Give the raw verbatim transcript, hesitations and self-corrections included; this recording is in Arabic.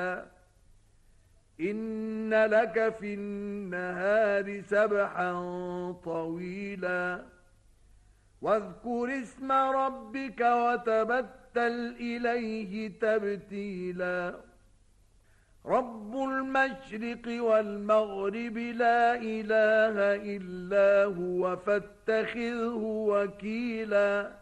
إن لك في النهار سبحا طويلا واذكر اسم ربك وتبتل إليه تبتيلا رب المشرق والمغرب لا إله إلا هو فاتخذه وكيلا